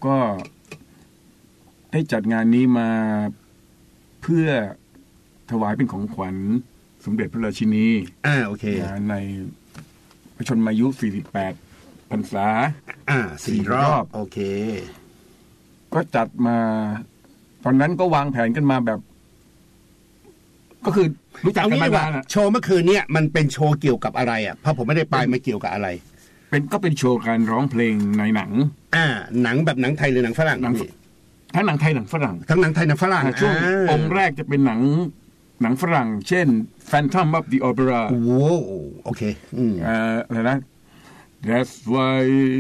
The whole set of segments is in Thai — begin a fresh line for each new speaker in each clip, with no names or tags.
ก็ได้จัดงานนี้มาเพื่อถวายเป็นของขวัญสมเด็จพระราชินี
โอเค
ในพระชนมายุ 48 พรรษา
4 รอบโอเค
ก็จัดมาตอนนั้นก็วางแผนกันมาแบบก็คือรู้จักกันมานาน
โชว์เมื่อคืนนี้มันเป็นโชว์เกี่ยวกับอะไรเพราะผมไม่ได้ไปไม่เกี่ยวกับอะไร
เป็นโชว์การร้องเพลงในหนัง
หนังแบบหนังไทยหรือหนังฝรั่ง
ทั้งหนังไทยหนังฝรั่ง
ทั้งหนังไทยหนังฝรั่ง
ช่วงองค์แรกจะเป็นหนังฝรั่งเช่น Phantom of the Opera
โอ้โอเค
อะไรนะ That's why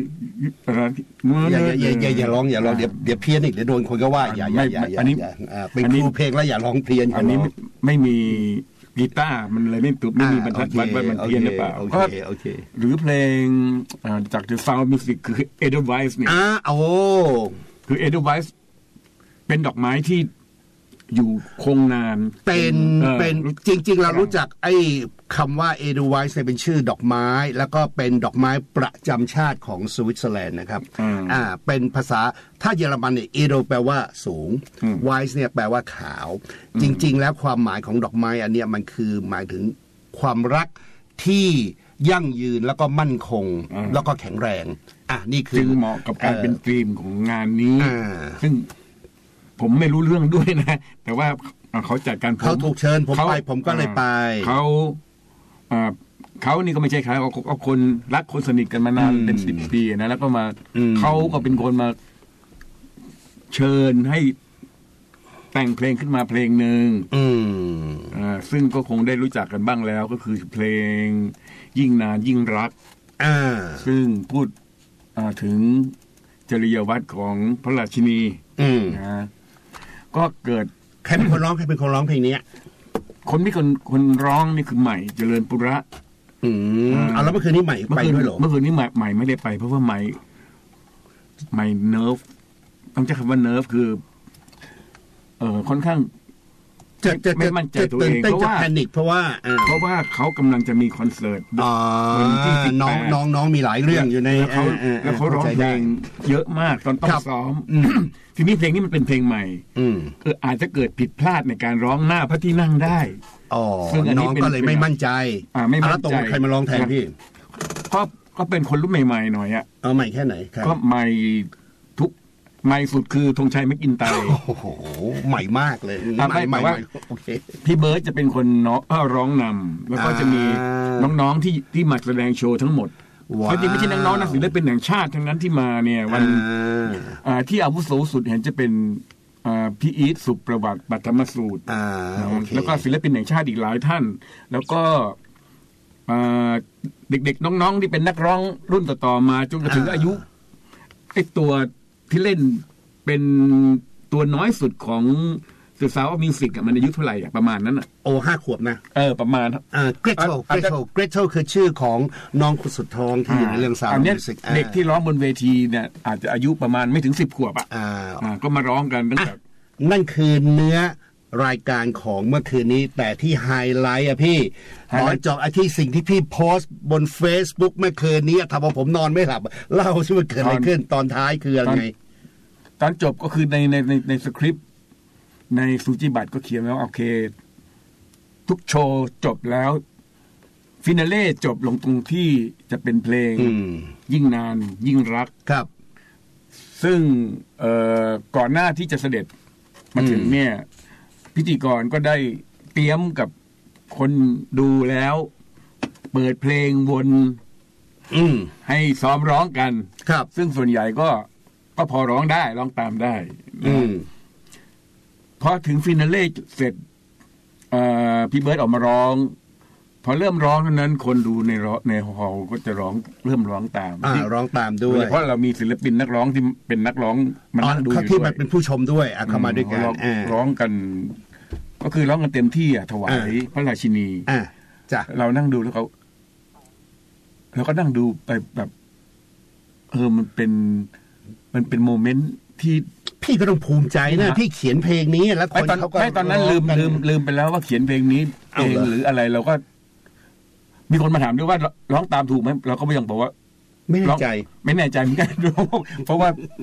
อย่าร้องเดี๋ยวเพี้ยนอีกเดี๋ยวโดนคนก็ว่าอย่า
อันนี้
เป็นครูเพลงแล้วอย่าร้องเพี้ยน
อันนี้ไม่มีกีตาร์มันเลยไม่มีบรรทัดวัดว่ามันเพี้ยนหรือเปล่าหรือเพลงจาก The Sound of Music คือ Edelweiss เนี่ยคือ Edelweiss เป็นดอกไม้ที่อยู่คงนาน
เป็นจริงๆเรารู้จักไอ้คำว่า Edelweiss เป็นชื่อดอกไม้แล้วก็เป็นดอกไม้ประจำชาติของสวิตเซอร์แลนด์นะครับเป็นภาษาถ้าเยอรมันเนี่ย Edel แปลว่าสูง Weiss เนี่ยแปลว่าขาวจริงๆแล้วความหมายของดอกไม้อันเนี้ยมันคือหมายถึงความรักที่ยั่งยืนแล้วก็มั่นคงแล้วก็แข็งแรงนี่คือ
จึงเหมาะกับการเป็นธีมของงานนี้ซึ่งผมไม่รู้เรื่องด้วยนะแต่ว่าเขาจัดการ
เขาถูกเชิญผมก็เลยไป
เขานี่ก็ไม่ใช่ใครเอาคนรักคนสนิทกันมานานเป็น10 ปีนะแล้วก็มาเขาก็เป็นคนมาเชิญให้แต่งเพลงขึ้นมาเพลงหนึ่งซึ่งก็คงได้รู้จักกันบ้างแล้วก็คือเพลงยิ่งนานยิ่งรักซึ่งพูดถึงจริยวัตรของพระราชินีนะก็เกิด
ใครเป็นคนร้องเพลงนี้
คนร้องนี่คือใหม่เจริญปุระ
เอาแล้วเมื่อคืนนี้ใหม่ไปด้วยหรอ
เมื่อคืนนี้ใหม่ไม่ได้ไปเพราะว่าใหม่เนิร์ฟต้องใช้คำว่าเนิร์ฟคือค่อนข้าง
จะ
ไม่มั่นใจตัวเอง
เพราะว่าแพนิคเพราะว่า
เขากำลังจะมีคอนเสิร์ต
น้องมีหลายเรื่องอยู่ใน
แล้วเขาร้องเพลงเยอะมากตอนต้องซ้อมทีนี้เพลงนี้มันเป็นเพลงใหม่อาจจะเกิดผิดพลาดในการร้องหน้าพระที่นั่งได้
ซึ่งน้องก็เลยไม่มั่นใจ
แล้ว
ตรงใครมาร้องแทนพี่
ก็เป็นคนรุ่นใหม่ๆหน่อย
ใหม่แค่ไหน
ก็ใหม่ใหม่สุดคือธงชัยแม็กอินไตร์
โอ้โหใหม่มากเลย
ใหม่โอเคพี่เบิร์ดจะเป็นคนร้องนำแล้วก็จะมีน้องๆที่มาแสดงโชว์ทั้งหมดเขาจริงไม่ใช่น้องๆนะศิลปินแห่งชาติทั้งนั้นที่มาเนี่ยวันที่อาวุโสสุดเห็นจะเป็นพี่อีทสุประวัติปัทมสูตรแล้วก็ศิลปินแห่งชาติอีกหลายท่านแล้วก็เด็กๆน้องๆที่เป็นนักร้องรุ่นต่อๆมาจนกระทั่งอายุไอ้ตัวที่เล่นเป็นตัวน้อยสุดของThe Sound of Musicมันอายุเท่าไหร่ประมาณนั้น
5 ขวบนะ
ประมาณ
เกรทโชคือชื่อของน้องคนสุดท้องที่อยู่ในเรื่อง Sound of Music
เด็กที่ร้องบนเวทีเนี่ยอาจจะอายุประมาณไม่ถึง10 ขวบก็มาร้องกันตั้งแต่
นั่นคือเนื้อรายการของเมื่อคืนนี้แต่ที่ไฮไลท์พี่ตอนจบที่สิ่งที่พี่โพสต์บน Facebook เมื่อคืนนี้ทำให้ผมนอนไม่หลับเล่าสิว่าเกิดอะไรขึ้นตอนท้ายคืออะไร
ตอนจบก็คือในสคริปต์ในสูจิบัตรก็เขียนแล้วโอเคทุกโชว์จบแล้วฟินาเล่จบลงตรงที่จะเป็นเพลงยิ่งนานยิ่งรัก
ครับ
ซึ่งก่อนหน้าที่จะเสด็จมาถึงเนี่ยพิธีกรก็ได้เตรียมกับคนดูแล้วเปิดเพลงวนให้ซ้อมร้องกัน
ครับ
ซึ่งส่วนใหญ่ก็พอร้องได้ร้องตามได้พอถึงฟินาเล่เสร็จพี่เบิร์ดออกมาร้องพอเริ่มร้องเท่านั้นคนดูในฮอลล์ก็จะเริ่มร้องตาม
ร้องตามด้วย
เพราะเรามีศิลปินนักร้องที่เป็นนักร้องมานั่งดูอยู่
ที่มันเป็นผู้ชมด้วยเข้ามาด้วยกัน
ร้องกันก็คือร้องกันเต็มที่ถวายพระราชินี
จ้ะ
เรานั่งดูแล้วเราก็นั่งดูไปแบบมันเป็นโมเมนต์ที่
พี่ก็ต้องภูมิใจนะพี่เขียนเพลงนี้แล้วคนเขาก็
ตอนนั้นลืมไปแล้วว่าเขียนเพลงนี้เองหรืออะไรเราก็มีคนมาถามด้วยว่าร้องตามถูกไหมเราก็ไม่ยังบอกว่า
ไม่แน่ใจ
เหมือนกันเพราะว่า